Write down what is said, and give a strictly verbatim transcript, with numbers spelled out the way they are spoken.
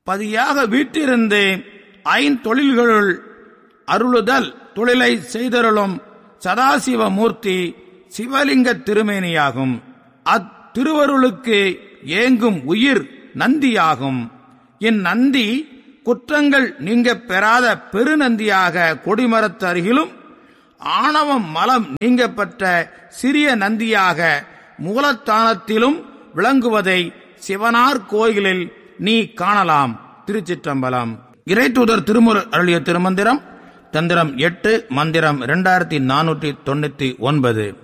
பதியாக வீட்டிருந்து ஐந்தொழில்களுள் அருளுதல் தொழிலை செய்தருளும் சதாசிவமூர்த்தி சிவலிங்க திருமேனியாகும். அத்திருவருளுக்கு ஏங்கும் உயிர் நந்தியாகும். இந்நந்தி குற்றங்கள் நீங்க பெறாத பெருநந்தியாக கொடிமரத்து அருகிலும், ஆணவம் மலம் நீங்க பெற்ற சிறிய நந்தியாக மூலத்தானத்திலும் விளங்குவதை சிவனார் கோயிலில் நீ காணலாம். திருச்சிற்றம்பலம். இறைத்தூதர் திருமுரு அருளிய திருமந்திரம் தந்திரம் எட்டு, மந்திரம் இரண்டாயிரத்தி நானூற்றி தொண்ணூத்தி ஒன்பது.